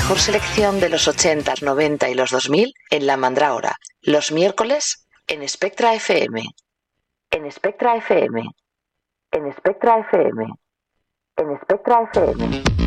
mejor selección de los 80, 90 y los 2000 en La Mandrágora, los miércoles en Spectra FM. En Spectra FM. En Spectra FM. En Spectra FM.